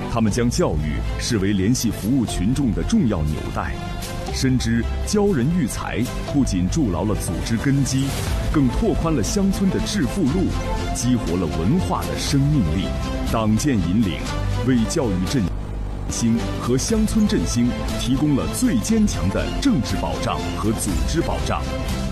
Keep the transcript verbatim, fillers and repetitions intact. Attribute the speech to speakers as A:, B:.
A: 他们将教育视为联系服务群众的重要纽带，深知教人育才不仅筑牢了组织根基，更拓宽了乡村的致富路，激活了文化的生命力。党建引领，为教育振兴和乡村振兴提供了最坚强的政治保障和组织保障。